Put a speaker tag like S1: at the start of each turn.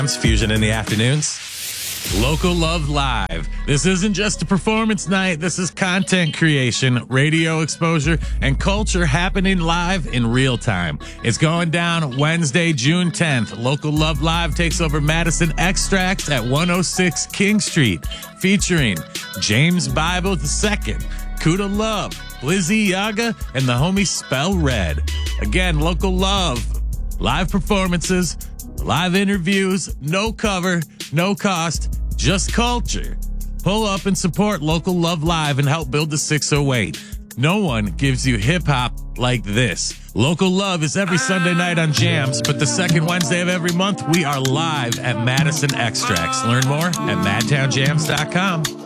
S1: Fusion in the afternoons. Local Love Live. This isn't just a performance night. This is content creation, radio exposure, and culture happening live in real time. It's going down Wednesday, June 10th. Local Love Live takes over Madison Extracts at 106 King Street, featuring James Bible II, Kuda Love, Blizzy Yaga, and the homie Spell Red. Again, Local Love. Live performances, live interviews, no cover, no cost, just culture. Pull up and support Local Love Live and help build the 608. No one gives you hip hop like this. Local Love is every Sunday night on Jams, but the second Wednesday of every month, we are live at Madison Extracts. Learn more at madtownjams.com.